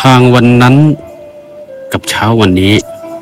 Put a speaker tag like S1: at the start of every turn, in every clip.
S1: างวันนั้นกับเช้าวันนี้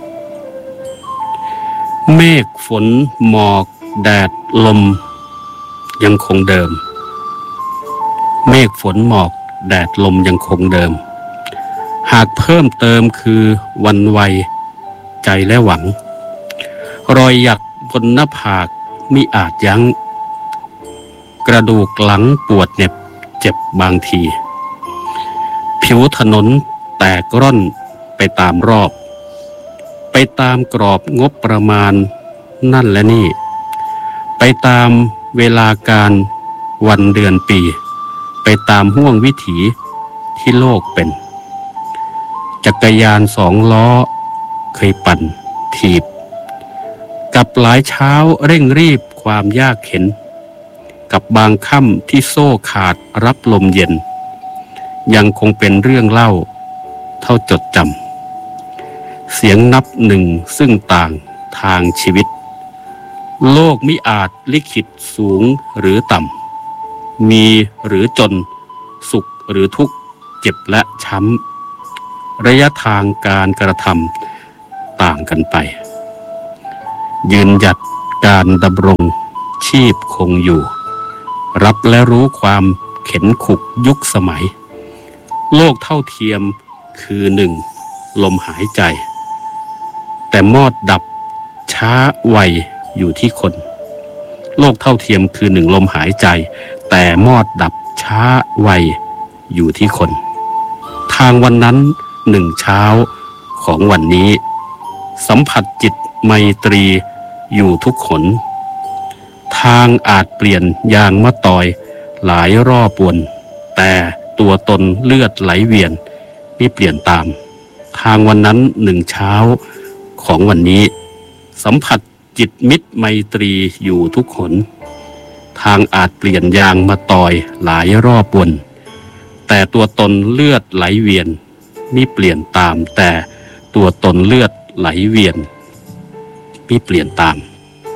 S1: เมฆฝนหมอกแดดลมยังคงเดิมเมฆฝนหมอกแดดลมยังคงเดิมหากเพิ่มเติมคือวันวัยใจและหวังรอยหยักบนหน้าผากมิอาจยั้งกระดูกหลังปวดเหน็บเจ็บบางทีผิวถนนแตกร่อนไปตามรอบไปตามกรอบงบประมาณนั่นและนี่ไปตามเวลาการวันเดือนปีไปตามห่วงวิถีที่โลกเป็นจักรยานสองล้อเคยปั่นถีบกับหลายเช้าเร่งรีบความยากเข็นกับบางค่ำที่โซ่ขาดรับลมเย็นยังคงเป็นเรื่องเล่าเท่าจดจำเสียงนับหนึ่งซึ่งต่างทางชีวิตโลกมิอาจลิขิตสูงหรือต่ำมีหรือจนสุขหรือทุกข์เจ็บและช้ำระยะทางการกระทำต่างกันไปยืนหยัดการดำรงชีพคงอยู่รับและรู้ความเข็นขุกยุคสมัยโลกเท่าเทียมคือหนึ่งลมหายใจแต่มอดดับช้าไวอยู่ที่คนโลกเท่าเทียมคือหนึ่งลมหายใจแต่มอดดับช้าไวอยู่ที่คนทางวันนั้นหนึ่งเช้าของวันนี้สัมผัสจิตไมตรีอยู่ทุกขนทางอาจเปลี่ยนยางมะตอยหลายรอบวนแต่ตัวตนเลือดไหลเวียนไม่เปลี่ยนตามทางวันนั้นหนึ่งเช้าของวันนี้สัมผัสจิตมิตรไมตรีอยู่ทุกขนทางอาจเปลี่ยนยางมาตอยหลายรอบวนแต่ตัวตนเลือดไหลเวียนไม่เปลี่ยนตามแต่ตัวตนเลือดไหลเวียนไม่เปลี่ยนตาม